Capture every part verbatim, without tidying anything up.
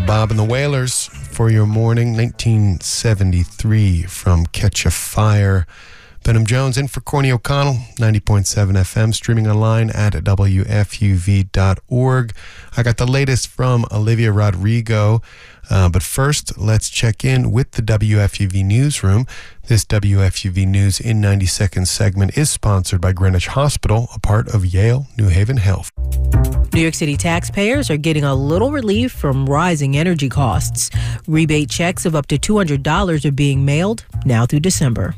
Bob and the Wailers for your morning. nineteen seventy-three from Catch a Fire. Benham Jones in for Corny O'Connell, ninety point seven F M, streaming online at W F U V dot org. I got the latest from Olivia Rodrigo. Uh, but first, let's check in with the W F U V Newsroom. This W F U V News in ninety seconds segment is sponsored by Greenwich Hospital, a part of Yale New Haven Health. New York City taxpayers are getting a little relief from rising energy costs. Rebate checks of up to two hundred dollars are being mailed now through December.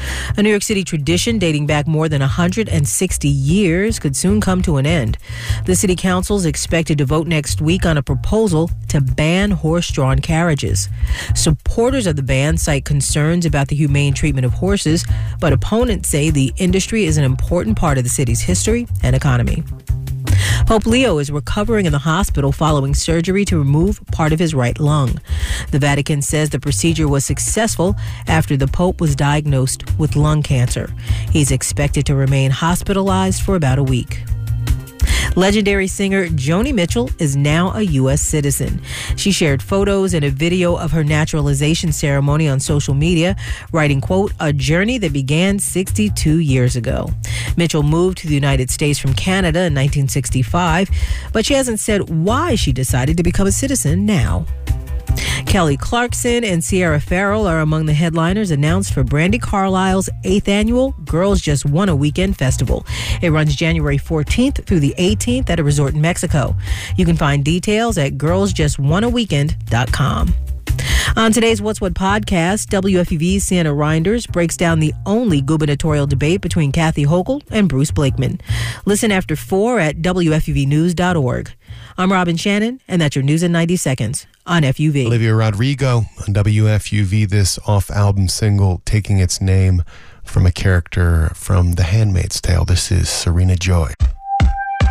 A New York City tradition dating back more than one hundred sixty years could soon come to an end. The city council is expected to vote next week on a proposal to ban horse-drawn carriages. Supporters of the ban cite concerns about the humane treatment of horses, but opponents say the industry is an important part of the city's history and economy. Pope Leo is recovering in the hospital following surgery to remove part of his right lung. The Vatican says the procedure was successful after the Pope was diagnosed with lung cancer. He's expected to remain hospitalized for about a week. Legendary singer Joni Mitchell is now a U S citizen. She shared photos and a video of her naturalization ceremony on social media, writing, quote, "a journey that began sixty-two years ago." Mitchell moved to the United States from Canada in nineteen sixty-five, but she hasn't said why she decided to become a citizen now. Kelly Clarkson and Sierra Farrell are among the headliners announced for Brandi Carlile's eighth annual Girls Just Wanna Weekend Festival. It runs January fourteenth through the eighteenth at a resort in Mexico. You can find details at girls just wanna weekend dot com. On today's What's What podcast, W F U V's Sienna Reinders breaks down the only gubernatorial debate between Kathy Hochul and Bruce Blakeman. Listen after four at W F U V news dot org. I'm Robin Shannon, and that's your news in ninety seconds on F U V. Olivia Rodrigo on W F U V, this off-album single taking its name from a character from The Handmaid's Tale. This is Serena Joy.